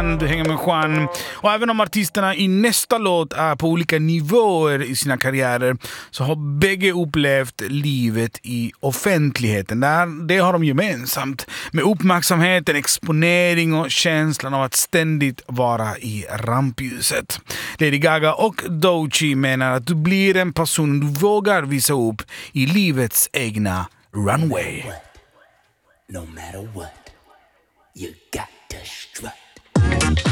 Juan, du hänger med Juan. Och även om artisterna i nästa låt är på olika nivåer i sina karriärer så har bägge upplevt livet i offentligheten. Det har de gemensamt. Med uppmärksamheten, exponering och känslan av att ständigt vara i rampljuset. Lady Gaga och Doechii menar att du blir en person du vågar visa upp i livets egna runway. No matter what, you got to strut.